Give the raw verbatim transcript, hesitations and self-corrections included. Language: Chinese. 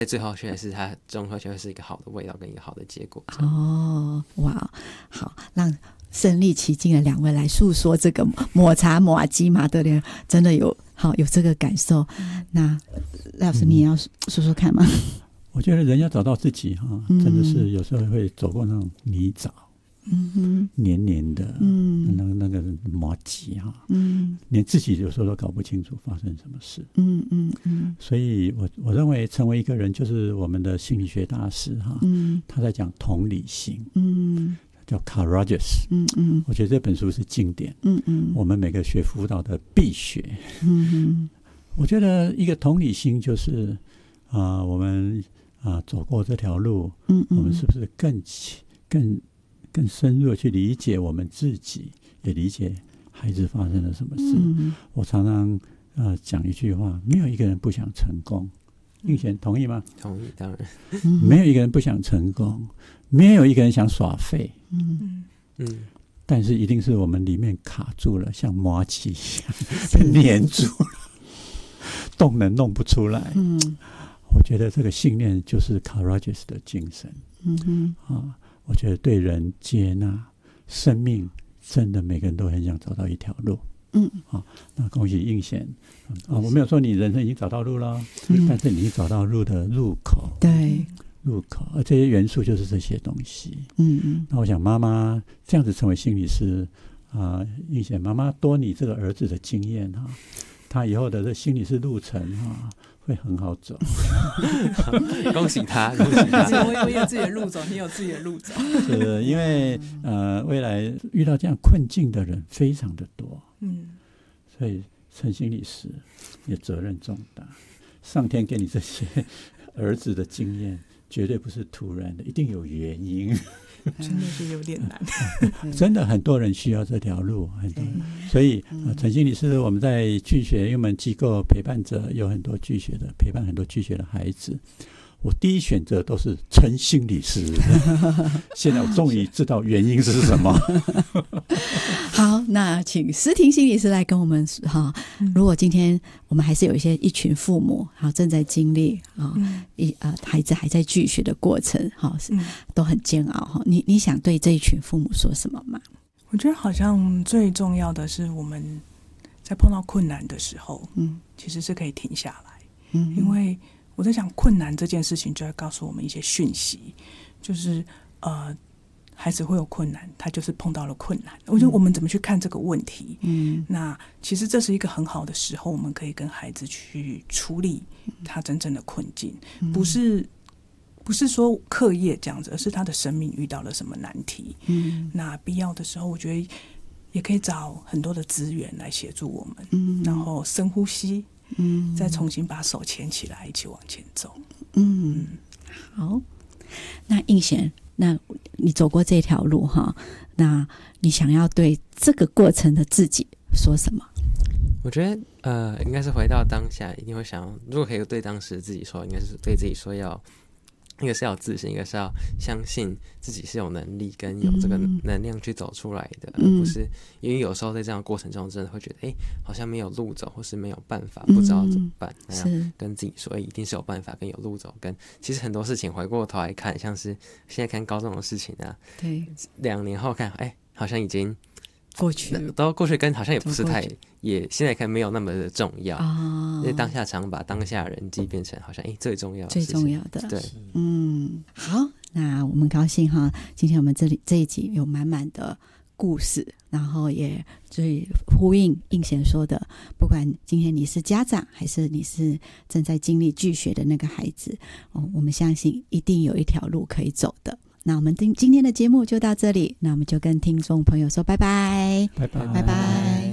最后却是它综合起来是一个好的味道跟一个好的结果。 哦，哇，好，让身临其境的两位来诉说这个抹茶麻糬马德莲，真的有好有这个感受。嗯、那赖老师你也要说说看吗？ 我觉得人要找到自己哈，真的是有时候会走过那种泥沼，嗯哼，黏黏的，嗯，那那个麻糬哈，嗯，连自己有时候都搞不清楚发生什么事，嗯嗯嗯。所以我我认为成为一个人就是我们的心理学大师哈，嗯，他在讲同理心，嗯，叫 Courageous， 嗯嗯。我觉得这本书是经典，嗯嗯，我们每个学辅导的必学，嗯嗯。我觉得一个同理心就是啊、呃，我们。啊，走过这条路，嗯嗯，我们是不是更更更深入的去理解我们自己，也理解孩子发生了什么事？嗯、我常常呃讲一句话：没有一个人不想成功。映贤同意吗？ 同意，当然。 没有一个人不想成功，没有一个人想耍废。嗯嗯。但是一定是我们里面卡住了，像麻糬一样被黏住了，动能弄不出来。嗯。我觉得这个信念就是 courageous 的精神，嗯哼，啊，我觉得对人接纳生命，真的每个人都很想找到一条路，嗯，啊，那恭喜映贤啊！我没有说你人生已经找到路了，嗯、但是你找到路的入口， 对， 入口，而这些元素就是这些东西，嗯嗯。那我想妈妈这样子成为心理师啊，映贤妈妈多你这个儿子的经验哈，他以后的这心理师路程哈。会很好走， 恭喜他，恭喜他！ 我有自己的路走，你有自己的路走。 是因为呃，未来遇到这样困境的人非常的多，嗯，所以陈心理师也责任重大。上天给你这些儿子的经验，绝对不是突然的，一定有原因。 真的是有点难， 真的很多人需要这条路，很多人，所以呃，陈心理师我们在拒学，因为我们机构陪伴者有很多拒学的，陪伴很多拒学的孩子。我第一选择都是陈心理师，现在我终于知道原因是什么。 好，那请思婷心理师来跟我们哈。如果今天我们还是有一些一群父母哈正在经历啊，一呃孩子还在拒学的过程哈，都很煎熬哈。你你想对这一群父母说什么吗？ 我觉得好像最重要的是我们在碰到困难的时候，嗯，其实是可以停下来，嗯，因为。我在想困难这件事情就会告诉我们一些讯息，就是呃，孩子会有困难，他就是碰到了困难。我觉得我们怎么去看这个问题？嗯，那其实这是一个很好的时候，我们可以跟孩子去处理他真正的困境，嗯、不是不是说课业这样子，而是他的生命遇到了什么难题。嗯，那必要的时候，我觉得也可以找很多的资源来协助我们，嗯，然后深呼吸。嗯，再重新把手牵起来，一起往前走。嗯， 好。那映贤，那你走过这条路哈，那你想要对这个过程的自己说什么？ 我觉得呃，应该是回到当下，一定会想，如果可以对当时的自己说，应该是对自己说要。一个是要自信，一个是要相信自己是有能力跟有这个能量去走出来的，嗯、而不是因为有时候在这样的过程中，真的会觉得，哎，好像没有路走，或是没有办法，不知道怎么办。那样跟自己说，哎，一定是有办法，跟有路走。跟其实很多事情回过头来看，像是现在看高中的事情啊， 对， 两年后看，哎，好像已经。 过去都过去，跟好像也不是太，也现在看没有那么的重要啊。因为当下常把当下人际变成好像哎最重要的最重要的， 对， 嗯，好，那我们高兴哈，今天我们这里这一集有满满的故事，然后也最呼应映贤说的，不管今天你是家长还是你是正在经历拒学的那个孩子，哦，我们相信一定有一条路可以走的。那我们今天的节目就到这里，那我们就跟听众朋友说拜拜， 拜拜， 拜拜。